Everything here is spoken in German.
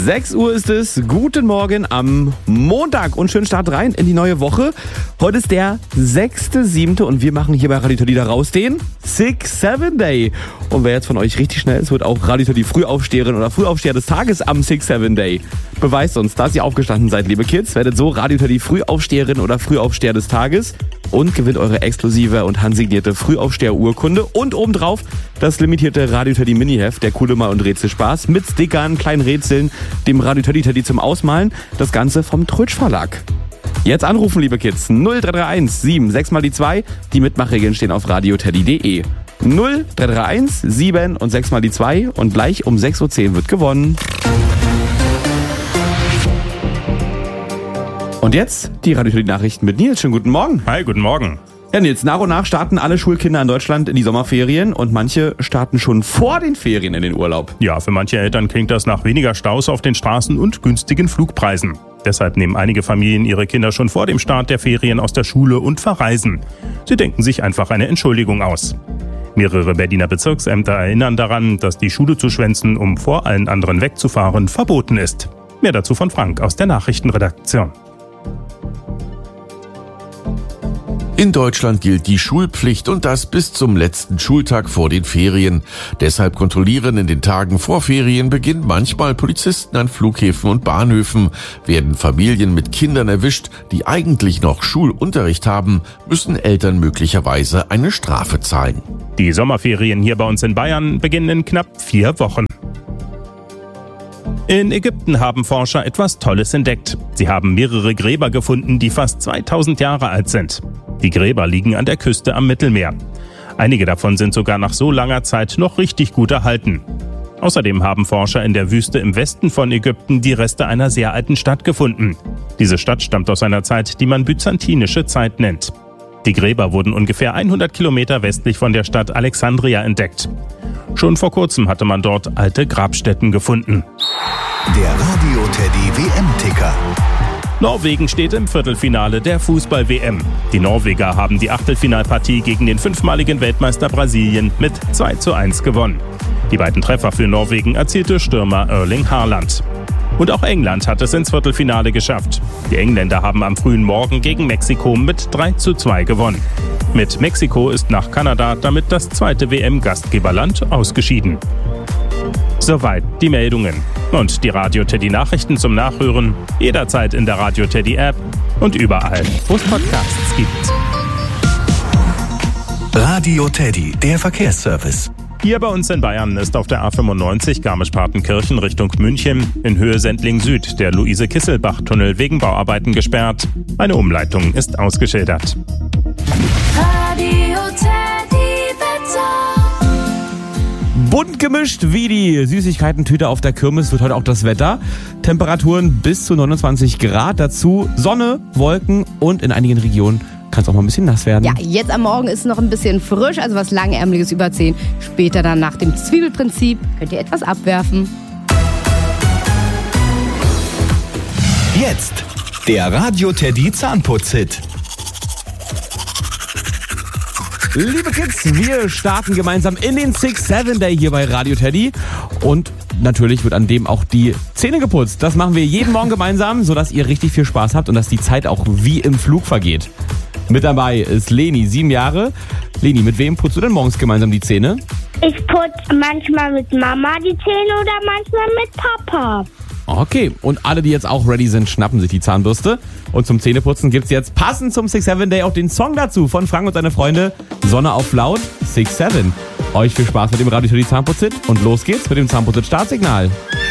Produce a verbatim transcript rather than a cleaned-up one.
sechs Uhr ist es. Guten Morgen am Montag und schönen Start rein in die neue Woche. Heute ist der sechster siebte und wir machen hier bei Radio Teddy daraus den six seven Day. Und wer jetzt von euch richtig schnell ist, wird auch Radio Teddy Frühaufsteherin oder Frühaufsteher des Tages am six seven Day. Beweist uns, dass ihr aufgestanden seid, liebe Kids. Werdet so Radio Teddy Frühaufsteherin oder Frühaufsteher des Tages und gewinnt eure exklusive und handsignierte Frühaufsteher-Urkunde und obendrauf das limitierte Radio Teddy Mini-Heft, der coole Mal- und Rätselspaß mit Stickern, kleinen Rätseln, dem Radio Teddy Teddy zum Ausmalen, das Ganze vom Trötsch Verlag. Jetzt anrufen, liebe Kids, null drei drei eins sieben sechs mal die zwei, die Mitmachregeln stehen auf radioteddy punkt de. null drei drei eins sieben und sechs mal die zwei und gleich um sechs Uhr zehn wird gewonnen. Und jetzt die Radio Teddy Nachrichten mit Nils. Schönen guten Morgen. Hi, guten Morgen. Ja, Nils, nach und nach starten alle Schulkinder in Deutschland in die Sommerferien und manche starten schon vor den Ferien in den Urlaub. Ja, für manche Eltern klingt das nach weniger Staus auf den Straßen und günstigen Flugpreisen. Deshalb nehmen einige Familien ihre Kinder schon vor dem Start der Ferien aus der Schule und verreisen. Sie denken sich einfach eine Entschuldigung aus. Mehrere Berliner Bezirksämter erinnern daran, dass die Schule zu schwänzen, um vor allen anderen wegzufahren, verboten ist. Mehr dazu von Frank aus der Nachrichtenredaktion. In Deutschland gilt die Schulpflicht und das bis zum letzten Schultag vor den Ferien. Deshalb kontrollieren in den Tagen vor Ferienbeginn manchmal Polizisten an Flughäfen und Bahnhöfen. Werden Familien mit Kindern erwischt, die eigentlich noch Schulunterricht haben, müssen Eltern möglicherweise eine Strafe zahlen. Die Sommerferien hier bei uns in Bayern beginnen in knapp vier Wochen. In Ägypten haben Forscher etwas Tolles entdeckt. Sie haben mehrere Gräber gefunden, die fast zweitausend Jahre alt sind. Die Gräber liegen an der Küste am Mittelmeer. Einige davon sind sogar nach so langer Zeit noch richtig gut erhalten. Außerdem haben Forscher in der Wüste im Westen von Ägypten die Reste einer sehr alten Stadt gefunden. Diese Stadt stammt aus einer Zeit, die man byzantinische Zeit nennt. Die Gräber wurden ungefähr hundert Kilometer westlich von der Stadt Alexandria entdeckt. Schon vor kurzem hatte man dort alte Grabstätten gefunden. Der Radio Teddy W M-Ticker. Norwegen steht im Viertelfinale der Fußball-W M. Die Norweger haben die Achtelfinalpartie gegen den fünfmaligen Weltmeister Brasilien mit zwei zu eins gewonnen. Die beiden Treffer für Norwegen erzielte Stürmer Erling Haaland. Und auch England hat es ins Viertelfinale geschafft. Die Engländer haben am frühen Morgen gegen Mexiko mit drei zu zwei gewonnen. Mit Mexiko ist nach Kanada damit das zweite W M-Gastgeberland ausgeschieden. Soweit die Meldungen. Und die Radio Teddy Nachrichten zum Nachhören jederzeit in der Radio Teddy App und überall, wo es Podcasts gibt. Radio Teddy, der Verkehrsservice. Hier bei uns in Bayern ist auf der A fünfundneunzig Garmisch-Partenkirchen Richtung München in Höhe Sendling Süd der Luise-Kisselbach-Tunnel wegen Bauarbeiten gesperrt. Eine Umleitung ist ausgeschildert. Radio Teddy Wetter. Bunt gemischt wie die Süßigkeiten-Tüte auf der Kirmes wird heute auch das Wetter. Temperaturen bis zu neunundzwanzig Grad, dazu Sonne, Wolken und in einigen Regionen kann es auch mal ein bisschen nass werden. Ja, jetzt am Morgen ist es noch ein bisschen frisch, also was Langärmeliges überziehen. Später dann nach dem Zwiebelprinzip könnt ihr etwas abwerfen. Jetzt der Radio Teddy Zahnputz-Hit. Liebe Kids, wir starten gemeinsam in den six seven Day hier bei Radio Teddy und natürlich wird an dem auch die Zähne geputzt. Das machen wir jeden Morgen gemeinsam, sodass ihr richtig viel Spaß habt und dass die Zeit auch wie im Flug vergeht. Mit dabei ist Leni, sieben Jahre. Leni, mit wem putzt du denn morgens gemeinsam die Zähne? Ich putze manchmal mit Mama die Zähne oder manchmal mit Papa. Okay, und alle, die jetzt auch ready sind, schnappen sich die Zahnbürste. Und zum Zähneputzen gibt's jetzt passend zum six seven Day auch den Song dazu von Frank und seine Freunde. Sonne auf laut, six seven. Euch viel Spaß mit dem Radio Teddy Zahnputz-Hit und los geht's mit dem Zahnputz-Hit Startsignal.